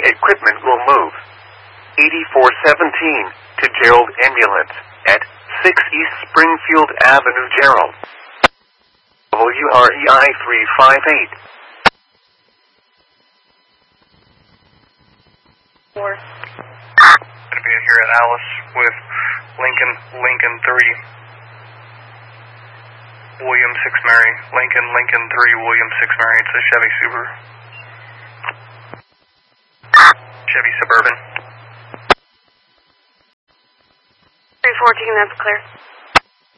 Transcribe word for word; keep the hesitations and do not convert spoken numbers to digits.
equipment will move. eighty-four seventeen to Gerald Ambulance at six East Springfield Avenue, Gerald. W R E I three five eight. Four. Gonna be here at Alice with Lincoln, Lincoln three. William six Mary. Lincoln, Lincoln three, William six Mary. It's a Chevy Subaru. Chevy Suburban. three fourteen, that's clear.